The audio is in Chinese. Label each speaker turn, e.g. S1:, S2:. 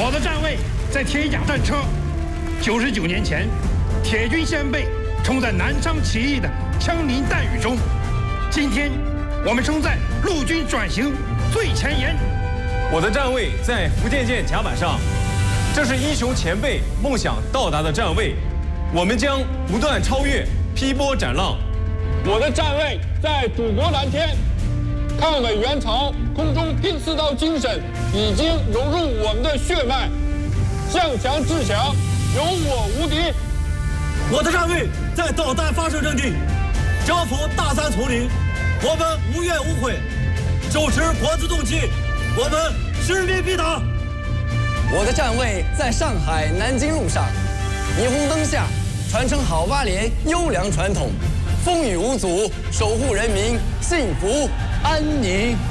S1: 我的站位在铁甲战车。99年前，铁军先辈冲在南昌起义的枪林弹雨中，今天我们冲在陆军转型最前沿。
S2: 我的站位在福建舰甲板上，这是英雄前辈梦想到达的站位，我们将不断超越，劈波斩浪。
S3: 我的站位在祖国蓝天，抗美援朝空中拼刺刀精神已经融入我们的血脉，向强制强，有我无敌。
S4: 我的站位在导弹发射阵地，征服大山丛林，我们无怨无悔，手持国字重器，我们势必必打。
S5: 我的站位在上海南京路上，霓虹灯下传承好八连优良传统，风雨无阻，守护人民幸福安宁。